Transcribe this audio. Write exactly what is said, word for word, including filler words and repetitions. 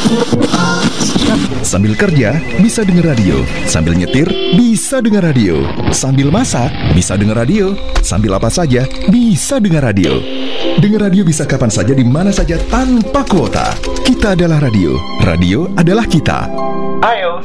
Sambil kerja, bisa dengar radio. Sambil nyetir, bisa dengar radio. Sambil masak, bisa dengar radio. Sambil apa saja, bisa dengar radio. Dengar radio bisa kapan saja, di mana saja, tanpa kuota. Kita adalah radio. Radio adalah kita. Ayo